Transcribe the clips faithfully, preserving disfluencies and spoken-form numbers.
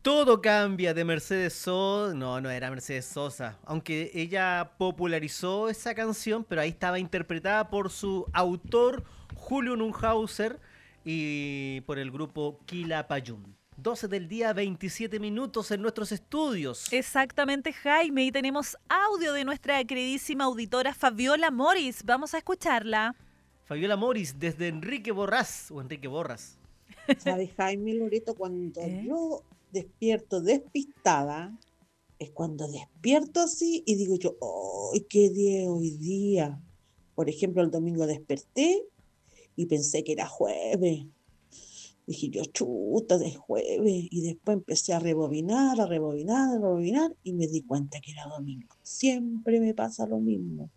Todo cambia de Mercedes Sosa. No, no era Mercedes Sosa. Aunque ella popularizó esa canción, pero ahí estaba interpretada por su autor, Julio Nunhauser, y por el grupo Quilapayún. doce del día, veintisiete minutos en nuestros estudios. Exactamente, Jaime. Y tenemos audio de nuestra queridísima auditora Fabiola Moris. Vamos a escucharla. Fabiola Moris, desde Enrique Borrás, o Enrique Borras. ¿Sabes, Jaime Loreto? Cuando ¿Eh? yo despierto despistada, es cuando despierto así y digo yo, ¡ay, qué día hoy día! Por ejemplo, el domingo desperté y pensé que era jueves. Dije yo, chuta, de jueves. Y después empecé a rebobinar, a rebobinar, a rebobinar y me di cuenta que era domingo. Siempre me pasa lo mismo.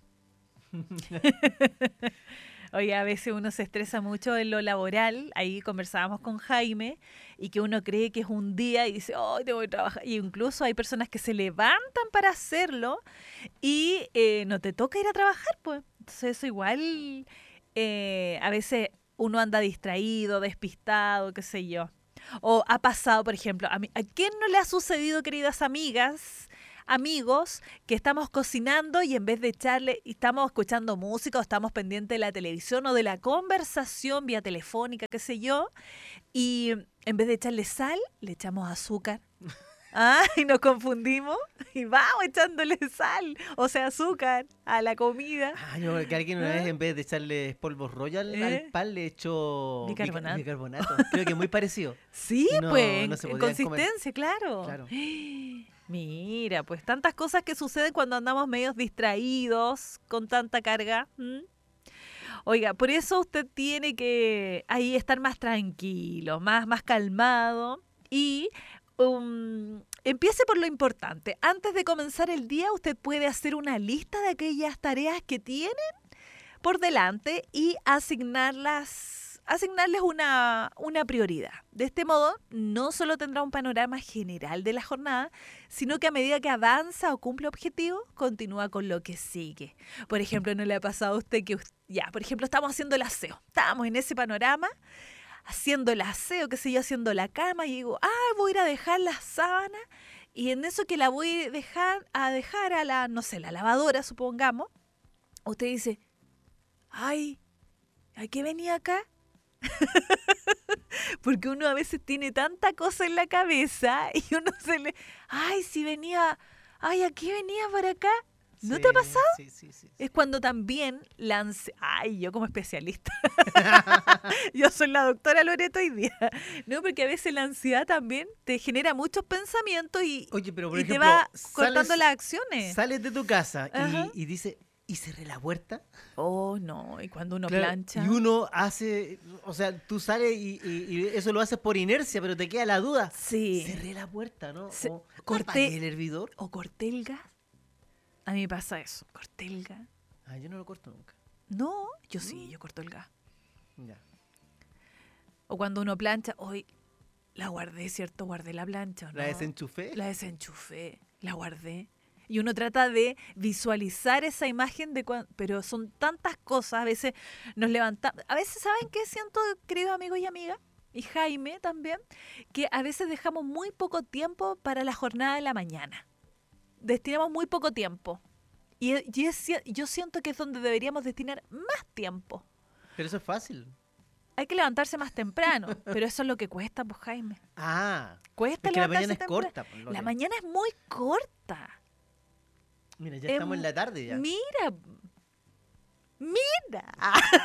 Oye, a veces uno se estresa mucho en lo laboral. Ahí conversábamos con Jaime y que uno cree que es un día y dice, oh, tengo que trabajar. Y incluso hay personas que se levantan para hacerlo y eh, no te toca ir a trabajar, pues. Entonces eso igual, eh, a veces uno anda distraído, despistado, qué sé yo. O ha pasado, por ejemplo, a, mí, ¿a quién no le ha sucedido, queridas amigas, amigos, que estamos cocinando y en vez de echarle, y estamos escuchando música o estamos pendientes de la televisión o de la conversación vía telefónica, qué sé yo, y en vez de echarle sal, le echamos azúcar? Ah, y nos confundimos y vamos echándole sal, o sea, azúcar a la comida. Ah, yo creo que alguien una vez en vez de echarle polvo royal ¿Eh? al pan le echó Bicarbonato. bicarbonato. Creo que es muy parecido. Sí, No, pues, no en, se en podían comer. consistencia, claro. Claro. Mira, pues tantas cosas que suceden cuando andamos medios distraídos con tanta carga. ¿Mm? Oiga, por eso usted tiene que ahí estar más tranquilo, más, más calmado y um, empiece por lo importante. Antes de comenzar el día, usted puede hacer una lista de aquellas tareas que tienen por delante y asignarlas, asignarles una, una prioridad. De este modo, no solo tendrá un panorama general de la jornada, sino que a medida que avanza o cumple objetivos, continúa con lo que sigue. Por ejemplo, ¿no le ha pasado a usted que, ya, por ejemplo, estamos haciendo el aseo, estamos en ese panorama, haciendo el aseo, qué sé yo, haciendo la cama, y digo, ah, voy a ir a dejar la sábana, y en eso que la voy a dejar a, dejar a la, no sé, la lavadora, supongamos, usted dice, ay, ¿a qué venía acá? Porque uno a veces tiene tanta cosa en la cabeza y uno se le... Ay, si venía... Ay, ¿a qué venía para acá? ¿No Sí, te ha pasado? Sí, sí, sí. Es cuando también la ansiedad... Ay, yo como especialista. Yo soy la doctora Loreto hoy día. No, porque a veces la ansiedad también te genera muchos pensamientos y, Oye, pero por y ejemplo, te va sales- cortando las acciones. Sales de tu casa Ajá. y, y dice, ¿y cerré la puerta? Oh, no. Y cuando uno Claro, plancha... y uno hace, o sea, tú sales y, y- y eso lo haces por inercia, pero te queda la duda. Sí. Cerré la puerta, ¿no? Se- O corté- apagué el hervidor. O corté el gas. A mí me pasa eso. Corté el gas. Ah, yo no lo corto nunca. No, yo sí, yo corto el gas. Ya. O cuando uno plancha, hoy la guardé, ¿cierto? Guardé la plancha, ¿o no? ¿La desenchufé? La desenchufé, la guardé. Y uno trata de visualizar esa imagen de cuando... Pero son tantas cosas, a veces nos levantamos... A veces, ¿saben qué siento, queridos amigos y amigas? Y Jaime también, que a veces dejamos muy poco tiempo para la jornada de la mañana. Destinamos muy poco tiempo. Y, y es, yo siento que es donde deberíamos destinar más tiempo. Pero eso es fácil. Hay que levantarse más temprano, pero eso es lo que cuesta, pues, Jaime. Ah, Cuesta es que la levantarse mañana es temprano. corta. Por lo La que- mañana es muy corta. Mira, ya es estamos en mu- la tarde ya. Mira. Mira.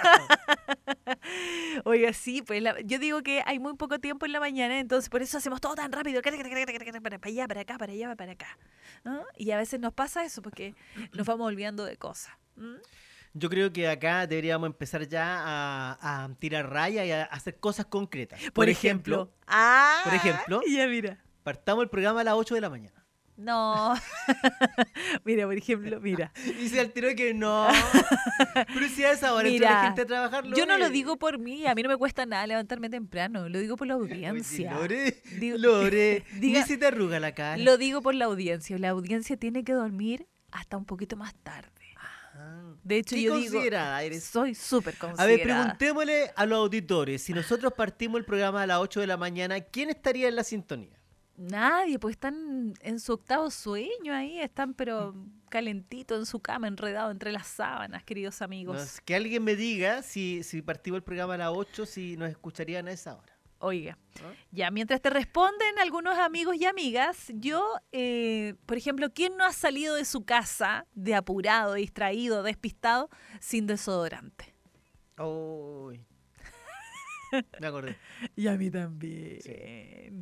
Oiga, sí, pues la- yo digo que hay muy poco tiempo en la mañana, entonces por eso hacemos todo tan rápido, para allá, para acá, para allá, para acá. ¿No? Y a veces nos pasa eso porque nos vamos olvidando de cosas. ¿Mm? Yo creo que acá deberíamos empezar ya a, a tirar raya y a hacer cosas concretas. Por, ejemplo, ah, por ejemplo, ya mira. partamos el programa a las ocho de la mañana. No. Mira, por ejemplo, mira. Y se alteró que no. Pero si a esa hora entra Mira, la gente a trabajar, Yo no lo Lore. digo por mí, a mí no me cuesta nada levantarme temprano, lo digo por la Oye, audiencia. Lore, Digo- Lore, diga- ni se te arruga la cara. Lo digo por la audiencia, la audiencia tiene que dormir hasta un poquito más tarde. Ah, De hecho, qué yo digo, considerada eres. soy súper A considerada. ver, preguntémosle a los auditores, si nosotros partimos el programa a las ocho de la mañana, ¿quién estaría en la sintonía? Nadie, pues están en su octavo sueño ahí, están pero calentitos en su cama, enredados entre las sábanas, queridos amigos. No, es que alguien me diga si, si partimos el programa a las ocho, si nos escucharían a esa hora. Oiga, ¿Ah? ya mientras te responden algunos amigos y amigas, yo, eh, por ejemplo, ¿quién no ha salido de su casa de apurado, distraído, despistado, sin desodorante? Uy. Me acordé. Y a mí también. Sí.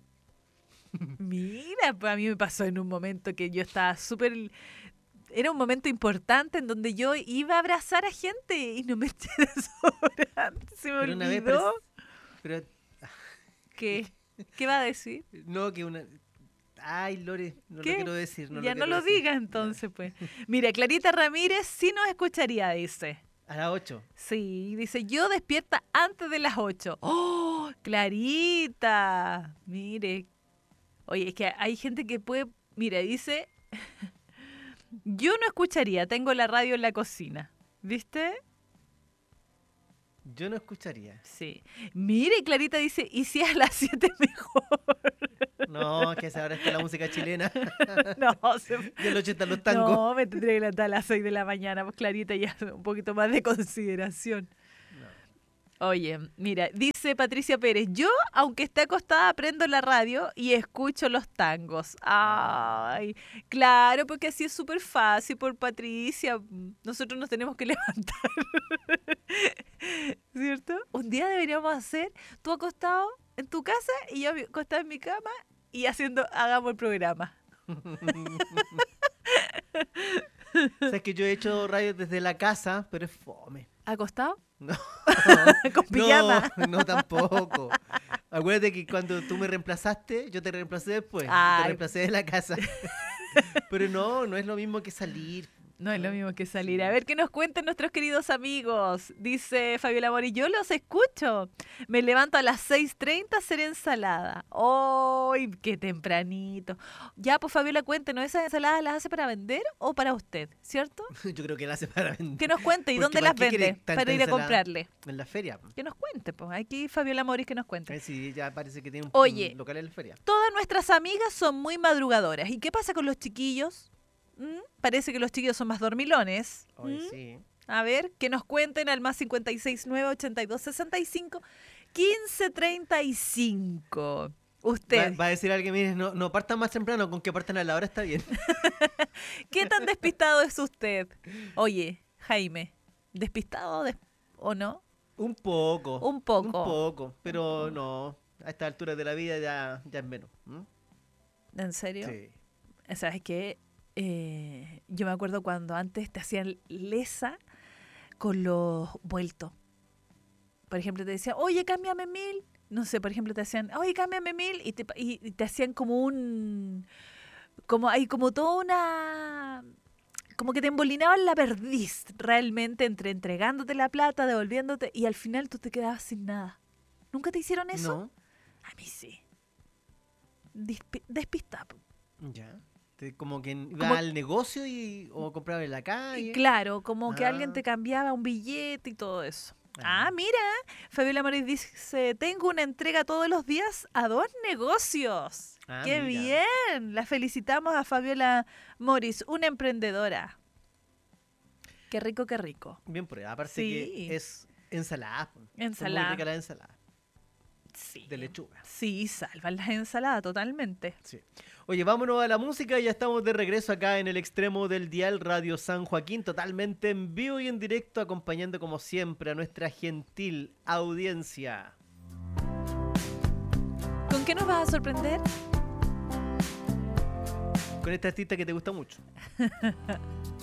Mira, pues a mí me pasó en un momento que yo estaba súper... Era un momento importante en donde yo iba a abrazar a gente y no me eché desodorante. Se me Pero una vez olvidó. parec- Pero ¿Qué? ¿Qué va a decir? no, que una... Ay, Lore, no ¿Qué? lo quiero decir. No ya lo no quiero lo decir. digas entonces, pues. Mira, Clarita Ramírez sí nos escucharía, dice. A las ocho. Sí, dice, yo despierta antes de las ocho. ¡Oh, Clarita! Mire. Oye, es que hay gente que puede... Mira, dice... Yo no escucharía, tengo la radio en la cocina. ¿Viste? Yo no escucharía. Sí. Mire, Clarita dice, y si a las siete mejor. No, que ahora está la música chilena. No, se... Y el ochenta los tangos. no, me tendría que levantar a las seis de la mañana, pues Clarita ya un poquito más de consideración. Oye, mira, dice Patricia Pérez, yo, aunque esté acostada, prendo la radio y escucho los tangos. Ay, claro, porque así es súper fácil por Patricia. Nosotros nos tenemos que levantar. ¿Cierto? Un día deberíamos hacer, tú acostado en tu casa y yo acostada en mi cama y haciendo, hagamos el programa. Sabes que yo he hecho radio desde la casa, pero es fome. ¿Acostado? No. Con pijama. No, no tampoco. Acuérdate que cuando tú me reemplazaste, yo te reemplacé después. Ay. Te reemplacé de la casa. Pero no, no es lo mismo que salir. No es lo mismo que salir. A ver qué nos cuentan nuestros queridos amigos. Dice Fabiola Mori, yo los escucho. Me levanto a las seis treinta a hacer ensalada. ¡Ay, qué tempranito! Ya, pues Fabiola, cuéntenos, ¿esas ensaladas las hace para vender o para usted? ¿Cierto? Yo creo que la hace para vender. Que nos cuente y Porque dónde ¿para las qué quiere vende tanta para ir a ensalada? comprarle. En la feria. Que nos cuente, pues. Aquí Fabiola Moris que nos cuente. Eh, sí, ya parece que tiene un, Oye. un local en la feria. Todas nuestras amigas son muy madrugadoras. ¿Y qué pasa con los chiquillos? ¿Mm? Parece que los chiquillos son más dormilones. Hoy ¿Mm? sí. A ver, que nos cuenten al más cincuenta y seis nueve ochenta y dos sesenta y cinco quince treinta y cinco. Usted, Va, va a decir alguien, mire, no, no partan más temprano, con que partan a la hora está bien. ¿qué tan despistado es usted? Oye, Jaime, ¿despistado des- o no? Un poco. Un poco. Un poco. Pero no, a esta altura de la vida ya, ya es menos. ¿Mm? ¿En serio? Sí. ¿Sabes qué? Eh, yo me acuerdo cuando antes te hacían lesa con los vueltos. Por ejemplo, te decían, oye, cámbiame mil. No sé, por ejemplo, te decían, oye, cámbiame mil. Y te, y, y te hacían como un... Como hay como toda una... Como que te embolinaban la perdiz realmente entre entregándote la plata, devolviéndote, y al final tú te quedabas sin nada. ¿Nunca te hicieron eso? No. A mí sí. Dispi- Despistado. Ya. Te- Como que iba Como- al negocio y, o compraba en la Y calle. claro, como que Ah. alguien te cambiaba un billete y todo eso. Ah. Ah, mira, Fabiola Moris dice, tengo una entrega todos los días a dos negocios. Ah, ¡Qué mira. bien! La felicitamos a Fabiola Moris, una emprendedora. Qué rico, qué rico. Bien por ahí. Aparte Sí. que es ensalada. po. Son Ensalada. muy ricas las ensaladas. Sí. De lechuga. Sí, salvan las ensaladas totalmente. Sí. Oye, vámonos a la música. Ya estamos de regreso acá en el extremo del dial Radio San Joaquín, totalmente en vivo y en directo, acompañando como siempre a nuestra gentil audiencia. ¿Con qué nos vas a sorprender? Con esta artista que te gusta mucho.